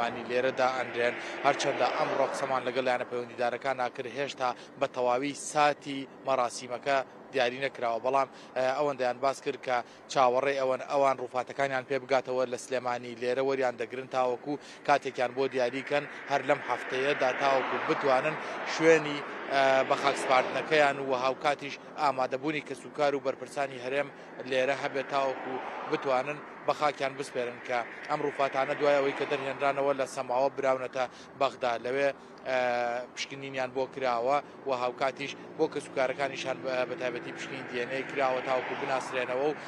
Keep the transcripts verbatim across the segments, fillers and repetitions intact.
سلێمانی لێرەدا ئەندرێن هەرچەندە ئەمڕۆ قسەمان لەگەڵ یانە پەیوەندیدارەکان ناکرد هێشتا بە تەواوی ساتی مەراسیمەکە دیاری نەکراوە بەڵام ئەوەندەیان باس کرد کە چاوەڕێ ئەوەن ئەوان ڕووفاتەکانیان پێ بگاتەوە لە سلێمانی لێرە وەریان دەگرن تاوەکو کاتێکیان بۆ دیاریکەن هەر لەم هەفتەیەدا تاوەکو بتوانن شوێنی بە خاکسپاردنەکەیان و هاوکاتیش ئامادەبوونی کەسوکار و بەرپرسانی هەرێم لێرە هەبێت تاوەکو بتوانن بە خاکیان بسپێرن کە ئەم ڕووفاتانە دوای ئەوەی کە دەرهێنرانەوە لە سەماوە براونەتە بەغدا لەوێ پشکنینیان بۆ کراوە و هاوکاتیش بۆ کەسوکارەکانیشان بەتایبەتی پشکنین دیێنەی کراوە تاوەکو بناسرێنەوە و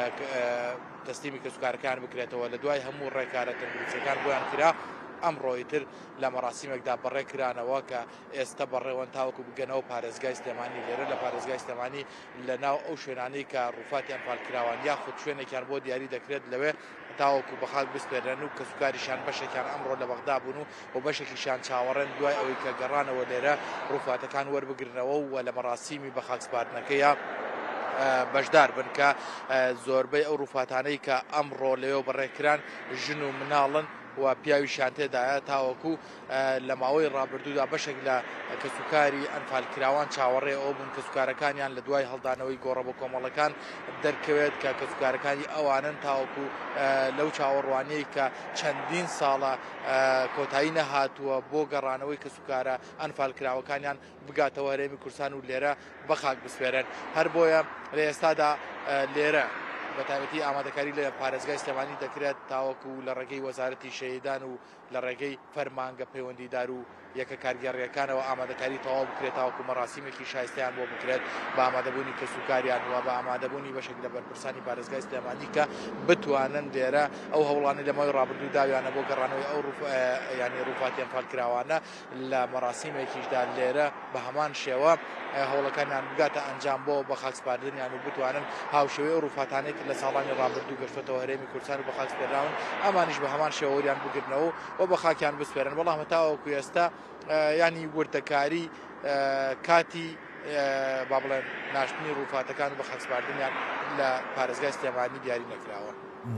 تەسلیمی کەسوکارەکان بکرێتەوە لە دوای هەموو ڕێکارە تەندروستیەکان بۆیان کرا ئەمڕۆیتر لە مەراسیمێکدا بەڕێکرانەوە کە ئێستا بەڕێوەن تاوەکو بگەنەوە پارێزگای سلێمانی لێرە لە پارێزگای سلێمانی لە ناو ئەو شوێنانەی کە ڕووفاتیان پالکراوان یاخود شوێنێکیان بۆ دیاری دەکرێت لەوێ تاوەکو بەخاک بسپێرن و کەسوکاریشان بەشێکیان ئەمڕۆ لە بەغدا بوون و بەشێکیشان چاوەڕێن دوای ئەوەی کە گەڕانەوە لێرە ڕووفاتەکان وەربگرنەوە و لە مەراسیمی بەخاکسپاردنەکەیە بەشدار بن کە زۆربەی ئەو ڕووفاتانەی کە ئەمڕۆ لەوێ بەڕێکران ژن و مناڵن و پیاویشان تێدایە تاوەکو لە ماوەی ڕابردوودا بەشێک لە کەسوکاری ئەنفالکراوان چاوەڕێ ئەو بوون کەسوکارەکانیان لە دوای هەڵدانەوەی گۆڕە بە کۆمەڵەکان دەرکەوێت کە کەسوکارەکانی ئەوانن تاوەکو لەو چاوەڕوانەیە کە چەندین ساڵە کۆتایی نەهاتووە بۆ گەڕانەوەی کەسوکارە ئەنفالکراوەکانیان بگاتەوە هەرێمی کورسان و لێرە بەخاک بسپێرن هەر بۆیە لە ئێستادا لێرە بەتایبەتی ئامادەکاری لە پارێزگای سلێمانی دەکرێت تاوەکو لە ڕێگەی وەزارەتی شەهیدان و لە ڕێگەی فەرمانگە پەیوەندیدار و یەکە کارگەڕیەکانەوە ئامادەکاری تەواو بکرێت تاوەکو مەراسیمێکی شایستەیان بۆ بکرێت بە ئامادەبوونی کەسوکاریان وە بە ئامادەبوونی بەشێک لە بەرپرسانی پارێزگای سلێمانی کە بتوانن لێرە ئەو هەوڵانەی لە ماوەی ڕابردوو داویانە بۆ گەڕانەوەی ئەو ینی ڕووفاتی ئەنفالکراوانە لە مەراسیمێکیشدا لێرە بە هەمان شێوە هەوڵەکانیان بگاتە ئەنجام بۆ بە خاکسپاردنیان و بتوانن هاوشێوەی ئەو ڕووفاتانەی لە ساڵانی ڕابردوو گرفتەوە هەرێمی کوردستان و بە خاکسپێراون ئەمانیش بە هەمان شێوەیان بگرنەوە و بە خاکیان بسپێرن بەڵام تاوەکو ئێستا ینی وردەکاری کاتی با بڵێن ناشتنی ڕووفاتەکان و بە خاکسپاردنیان لە پارێزگای سلێمانی دیاری نەکراوە.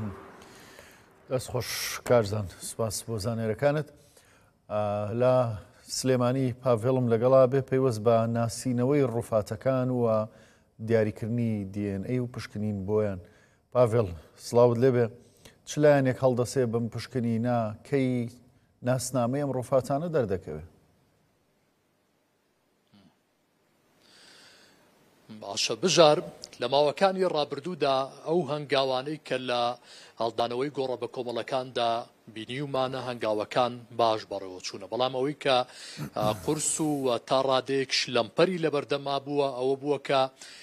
دەستخۆش کارزان سوپاس بۆ زانێرەکانت. لە سلێمانی پاڤێڵم لەگەڵا بێ پەیوەست بە ناسینەوەی ڕووفاتەکان و دیاریکردنی دی ئێن ئەی و پشکنین بۆیان. پاڤێڵ سڵاوت لێبێ چ لایەنێک هەڵدەسێ بم پشکنینە کەی ناسنامەی ئەم ڕووفاتانە دەردەکەوێت؟ باشە بژار لە ماوەکانی ڕابردوودا ئەو هەنگاوانەی کە لە هەڵدانەوەی گۆڕە بە کۆمەڵەکاندا بینیومانە هەنگاوەکان باش بەڕێوە چوونە بەڵام ئەوەی کە قورس و تا ڕادێک شلەمپەری لە بەردەما بووە ئەوە بووە کە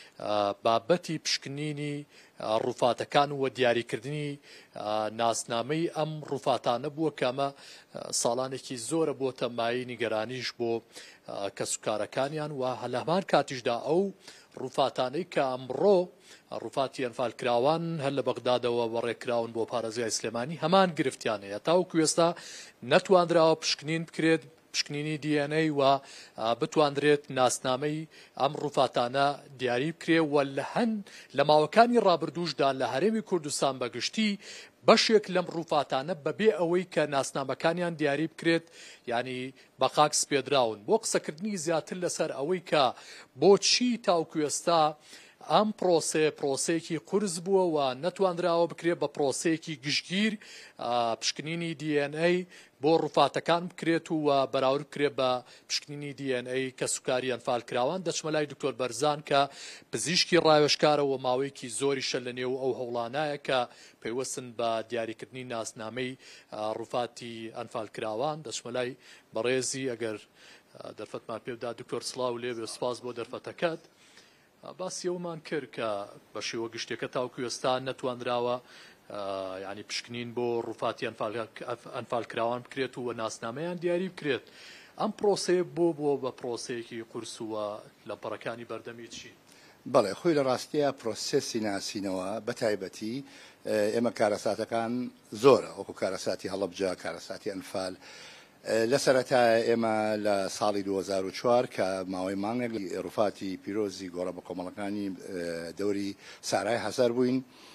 بابەتی پشکنینی ڕووفاتەکان و دیاریکردنی ناسنامەی ئەم ڕووفاتانە بووە کەمە ساڵانێکی زۆرە بۆتە مای نیگەرانیش بۆ کەسوکارەکانیان و هەلەمان کاتیشدا ئەو ڕووفاتانەی کە ئەمڕۆ ڕووفاتی ئەنفالکراوان هەر لە بەغدادەوە بەڕێکراون بۆ پارێزگای سلێمانی هەمان گرفتیانەیە تاوەکو ئێستا نەتوانراوە پشکنین بکرێت پشکنینی دی ئێن ئەی و بتواندرێت ناسنامەی ئەم ڕووفاتانە دیاری بکرێ و لە هەن لە ماوەکانی ڕابردووشدا لە هەرێمی کوردستان بەگشتی بەشێک لەم ڕووفاتانە بەبێ ئەوەی کە ناسنامەکانیان دیاری بکرێت ینی بە خاک سپێدراون بۆ قسەکردنی زیاتر لەسەر ئەوەی کە بۆچی تاوەکو ئێستا ئەم پرۆسێ پرۆسەیەکی قورس بووە و نەتوانراوە بکرێت بە پرۆسەیەکی گشتگیر پشکنینی دی ئێن ئەی بۆ ڕووفاتەکان بکرێت و بەراورد بکرێت بە پشکنینی دی ئێن ئەی کەسوکاری ئەنفالکراوان دەچمە لای دکتۆر بەرزان کە پزیشکی ڕاوێژکارەوە ماوەیەکی زۆریشە لە نێو ئەو هەوڵانایە کە پێوەستن بە دیاریکردنی ناسنامەی ڕووفاتی ئەنفالکراوان دەچمە لای بەڕێزی ئەگەر دەرفەتمان پێبدا دکتۆر سڵاو لێبێ سپاس بۆ دەرفەتەکەت باسی ئەومان کرد کە بە شێوە گشتێکە تاوەکو ئێستا نەتوانراوە ینی پشکنین بۆ ڕووفاتی ئەنفالکراوان بکرێت و ناسنامەیان دیاری بکرێت ئەم پرۆسەیە بۆ بۆ بە پرۆسەیەکی قورس وە لە پەڕەکانی بەردەمی چی؟ بەڵێ خۆی لە ڕاستیە پرۆسێسی ناسینەوە بە تایبەتی ئێمە کارەساتەکان زۆرە وەکو کارەساتی هەڵەبجە کارەساتی ئەنفال لە سەرەتا ئێمە لە ساڵی دوو هەزار و چوار کە ماوەی مانگێک ڕووفاتی پیرۆزی گۆڕە بە کۆمەڵەکانی دەوری سارای هەزار بووین